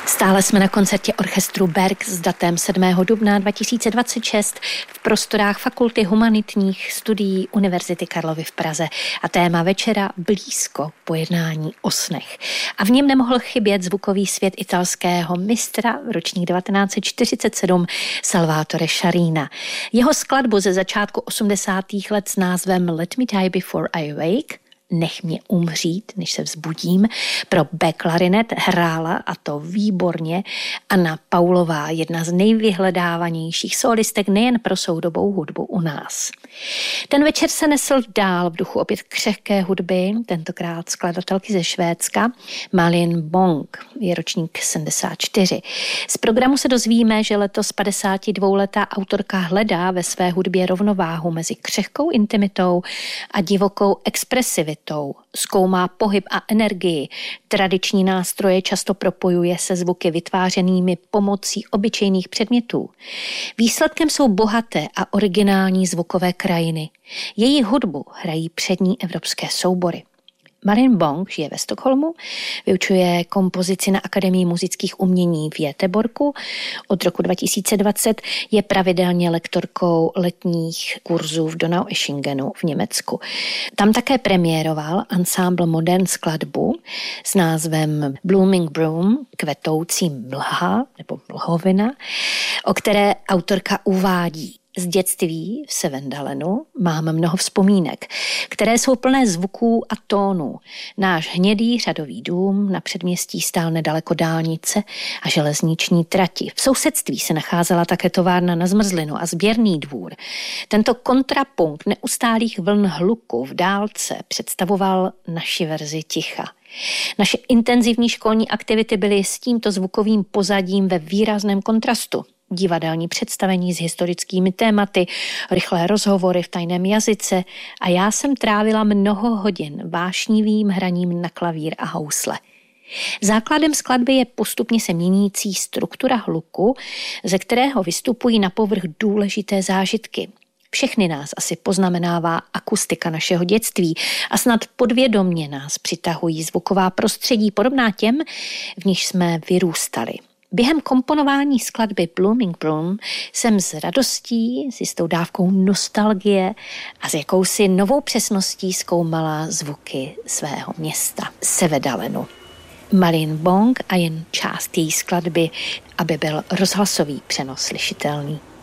Stále jsme na koncertě orchestru Berg s datem 7. dubna 2026 v prostorách Fakulty humanitních studií Univerzity Karlovy v Praze a téma večera blízko pojednání o snech. A v něm nemohl chybět zvukový svět italského mistra v ročník 1947 Salvatore Sciarrina. Jeho skladbu ze začátku 80. let s názvem Let Me Die Before I Wake, Nech mě umřít, než se vzbudím, pro B-klarinet hrála, a to výborně, Anna Paulová, jedna z nejvyhledávanějších solistek nejen pro soudobou hudbu u nás. Ten večer se nesl dál v duchu opět křehké hudby, tentokrát skladatelky ze Švédska, Malin Bong, je ročník 74. Z programu se dozvíme, že letos 52letá autorka hledá ve své hudbě rovnováhu mezi křehkou intimitou a divokou expresivitou. Zkoumá pohyb a energii. Tradiční nástroje často propojuje se zvuky vytvářenými pomocí obyčejných předmětů. Výsledkem jsou bohaté a originální zvukové krajiny. Její hudbu hrají přední evropské soubory. Malin Bong žije ve Stockholmu, vyučuje kompozici na Akademii muzických umění v Göteborgu. Od roku 2020 je pravidelně lektorkou letních kurzů v Donaueschingenu v Německu. Tam také premiéroval ansámbl modern skladbu s názvem Blooming Broom, kvetoucí mlha nebo mlhovina, o které autorka uvádí: z dětství v Sevendalenu mám mnoho vzpomínek, které jsou plné zvuků a tónů. Náš hnědý řadový dům na předměstí stál nedaleko dálnice a železniční trati. V sousedství se nacházela také továrna na zmrzlinu a sběrný dvůr. Tento kontrapunkt neustálých vln hluku v dálce představoval naši verzi ticha. Naše intenzivní školní aktivity byly s tímto zvukovým pozadím ve výrazném kontrastu. Divadelní představení s historickými tématy, rychlé rozhovory v tajném jazyce a já jsem trávila mnoho hodin vášnivým hraním na klavír a housle. Základem skladby je postupně se měnící struktura hluku, ze kterého vystupují na povrch důležité zážitky. Všechny nás asi poznamenává akustika našeho dětství a snad podvědomně nás přitahují zvuková prostředí podobná těm, v níž jsme vyrůstali. Během komponování skladby Blooming Broom jsem s radostí, s jistou dávkou nostalgie a s jakousi novou přesností zkoumala zvuky svého města Sevendalenu. Malin Bong a jen část její skladby, aby byl rozhlasový přenos slyšitelný.